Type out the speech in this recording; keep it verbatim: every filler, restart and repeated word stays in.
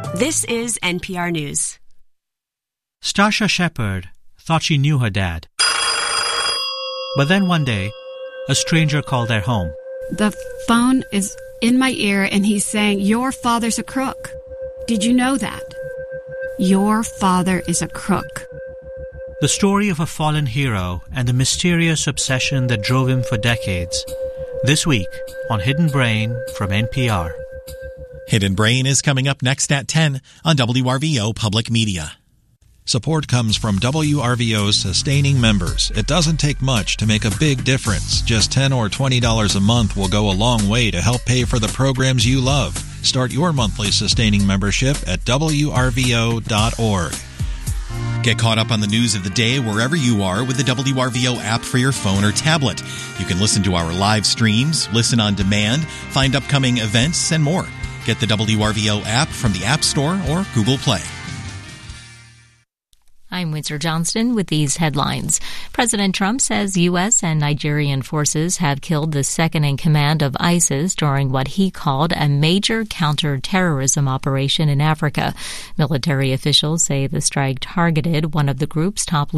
This is N P R News. Starsha Shepard thought she knew her dad. But then one day, a stranger called their home. The phone is in my ear and he's saying, "Your father's a crook. Did you know that? Your father is a crook." The story of a fallen hero and the mysterious obsession that drove him for decades. This week on Hidden Brain from N P R. Hidden Brain is coming up next at ten on W R V O Public Media. Support comes from W R V O's sustaining members. It doesn't take much to make a big difference. Just ten dollars or twenty dollars a month will go a long way to help pay for the programs you love. Start your monthly sustaining membership at W R V O dot org. Get caught up on the news of the day wherever you are with the W R V O app for your phone or tablet. You can listen to our live streams, listen on demand, find upcoming events, and more. Get the W R V O app from the App Store or Google Play. I'm Windsor Johnston with these headlines. President Trump says U S and Nigerian forces have killed the second-in-command of ISIS during what he called a major counter-terrorism operation in Africa. Military officials say the strike targeted one of the group's top